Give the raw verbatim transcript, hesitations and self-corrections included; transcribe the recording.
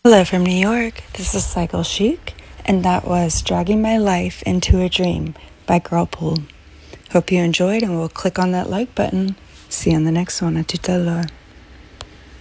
Hello from New York. This is Cycle Chic, and that was Dragging My Life into a Dream by Girlpool. Hope you enjoyed, and we'll click on that like button. See you on the next one. À tout à l'heure.